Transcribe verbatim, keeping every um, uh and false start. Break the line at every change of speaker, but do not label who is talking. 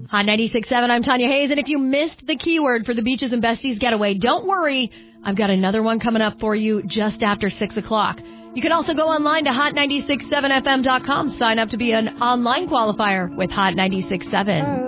Hot ninety-six point seven, I'm Tanya Hayes, and if you missed the keyword for the Beaches and Besties getaway, don't worry. I've got another one coming up for you just after six o'clock. You can also go online to hot nine six seven f m dot com. Sign up to be an online qualifier with Hot ninety-six point seven.